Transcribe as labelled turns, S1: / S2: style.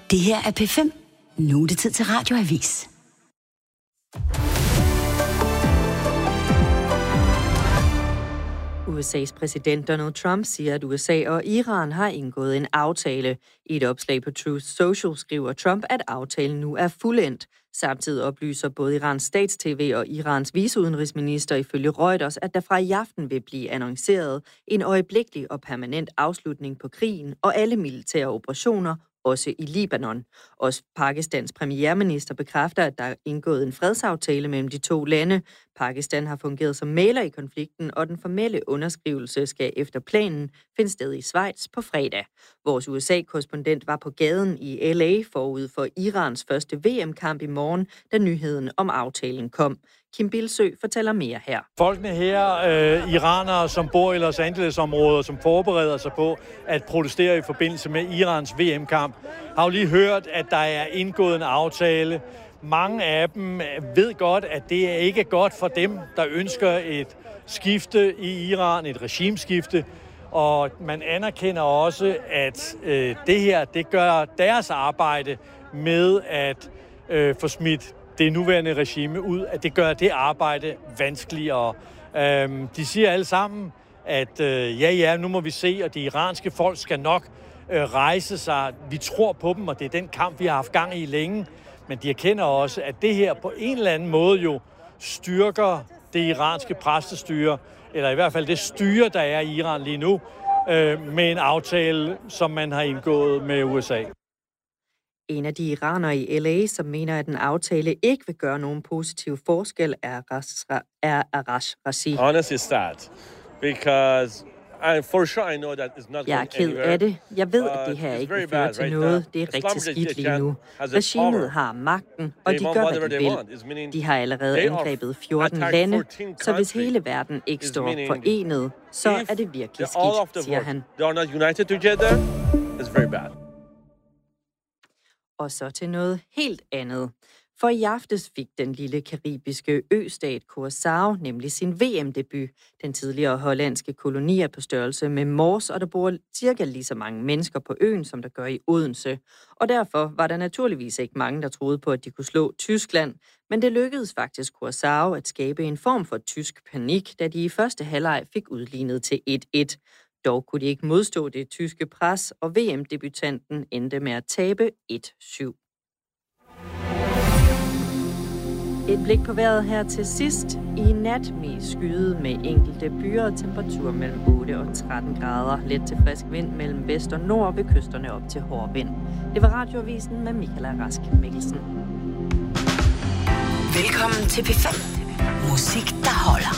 S1: Det her er P5. Nu er det tid til Radioavis.
S2: USA's præsident Donald Trump siger, at USA og Iran har indgået en aftale. I et opslag på Truth Social skriver Trump, at aftalen nu er fuldendt. Samtidig oplyser både Irans stats-TV og Irans viceudenrigsminister ifølge Reuters, at der fra i aften vil blive annonceret en øjeblikkelig og permanent afslutning på krigen og alle militære operationer, også i Libanon. Også Pakistans premierminister bekræfter, at der er indgået en fredsaftale mellem de to lande. Pakistan har fungeret som mægler i konflikten, og den formelle underskrivelse skal efter planen finde sted i Schweiz på fredag. Vores USA-korrespondent var på gaden i LA forud for Irans første VM-kamp i morgen, da nyheden om aftalen kom. Kim Bilsø fortæller mere her.
S3: Folkene her, iranere, som bor i Los Angeles-området, som forbereder sig på at protestere i forbindelse med Irans VM-kamp, har jo lige hørt, at der er indgået en aftale. Mange af dem ved godt, at det ikke er godt for dem, der ønsker et skifte i Iran, et regimeskifte. Og man anerkender også, at det her, det gør deres arbejde med at få smidt det nuværende regime ud, at det gør det arbejde vanskeligere. De siger alle sammen, at nu må vi se, og det iranske folk skal nok rejse sig. Vi tror på dem, og det er den kamp, vi har haft gang i længe. Men de erkender også, at det her på en eller anden måde jo styrker det iranske præstestyre, eller i hvert fald det styre, der er i Iran lige nu, med en aftale, som man har indgået med USA.
S2: En af de iranere i LA, som mener, at en aftale ikke vil gøre nogen positiv forskel, er Arash Razi.
S4: Honestly, it's sad, because for sure I know that it's not.
S2: Jeg er ked af det. Jeg ved, at det her ikke vil føre til noget. Det er rigtig skidt lige nu. Regimet har magten, og de gør, hvad de vil. De har allerede angrebet 14 lande, så hvis hele verden ikke står forenet, så er det virkelig skidt, siger han.
S4: They are not united together. It's very bad.
S2: Og så til noget helt andet. For i aftes fik den lille karibiske østat Curaçao nemlig sin VM-debut. Den tidligere hollandske koloni er på størrelse med Mors, og der bor cirka lige så mange mennesker på øen, som der gør i Odense. Og derfor var der naturligvis ikke mange, der troede på, at de kunne slå Tyskland. Men det lykkedes faktisk Curaçao at skabe en form for tysk panik, da de i første halvleg fik udlignet til 1-1. Dog kunne de ikke modstå det tyske pres, og VM-debutanten endte med at tabe 1-7. Et blik på vejret her til sidst. I nat mest skyet med enkelte byer og temperatur mellem 8 og 13 grader. Let til frisk vind mellem vest og nord ved kysterne op til hård vind. Det var Radioavisen med Michaela Rask Mikkelsen.
S1: Velkommen til P5. Musik, der holder.